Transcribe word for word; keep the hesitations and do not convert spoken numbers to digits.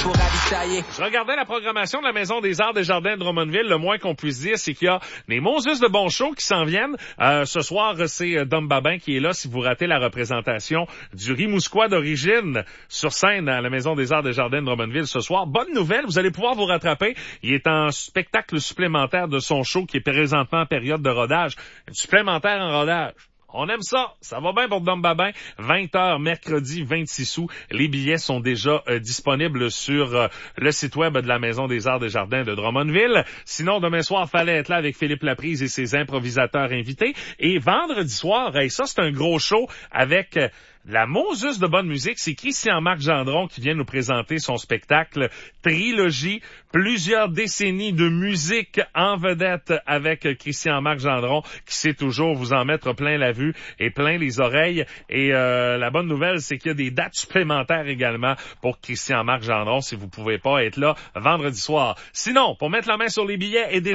pour ravitailler. Je regardais la programmation de la Maison des Arts des Jardins de Drummondville. Le moins qu'on puisse dire, c'est qu'il y a des Moses de bons shows qui s'en viennent. Euh, ce soir, c'est Dom Babin qui est là si vous ratez la représentation du Rimouskois d'origine sur scène à la Maison des Arts des Jardins de Drummondville ce soir. Bonne nouvelle, vous allez pouvoir vous rattraper. Il est en spectacle supplémentaire de son show qui est présentement en période de rodage. Une supplémentaire en rodage. On aime ça. Ça va bien pour Dom Babin. vingt heures, mercredi, vingt-six août. Les billets sont déjà euh, disponibles sur euh, le site web de la Maison des Arts des Jardins de Drummondville. Sinon, demain soir, fallait être là avec Philippe Laprise et ses improvisateurs invités. Et vendredi soir, hey, ça, c'est un gros show avec... Euh, la Moses de bonne musique, c'est Christian-Marc Gendron qui vient nous présenter son spectacle Trilogie. Plusieurs décennies de musique en vedette avec Christian-Marc Gendron qui sait toujours vous en mettre plein la vue et plein les oreilles. Et euh, la bonne nouvelle, c'est qu'il y a des dates supplémentaires également pour Christian-Marc Gendron si vous pouvez pas être là vendredi soir. Sinon, pour mettre la main sur les billets et déjà